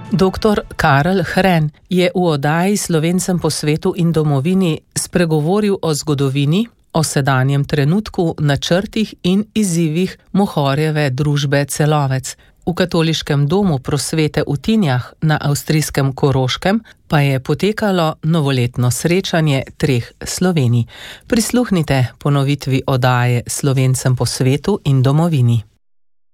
Dr. Karel Hren je v oddaji Slovencem po svetu in domovini spregovoril o zgodovini, o sedanjem trenutku, načrtih in izzivih Mohorjeve družbe Celovec. V Katoliškem domu Prosvete v Tinjah na avstrijskem Koroškem pa je potekalo novoletno srečanje treh Slovenij. Prisluhnite ponovitvi oddaje Slovencem po svetu in domovini.